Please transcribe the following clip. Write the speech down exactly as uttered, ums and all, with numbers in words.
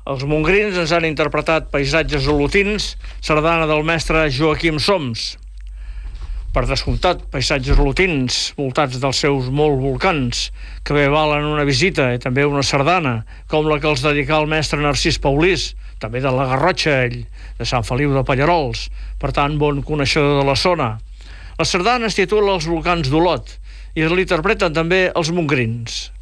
Els mongrins ens han interpretat paisatges olotins, sardana del mestre Joaquim Soms. Per descomptat, paisatges olotins, voltats dels seus molts volcans, que bé valen una visita i també una sardana, com la que els dedicà el mestre Narcís Paulís, també de la Garrotxa, ell, de Sant Feliu de Pallerols, per tant, bon coneixedor de la zona. La sardana es titula Els volcans d'Olot i l'interpreten també els mongrins.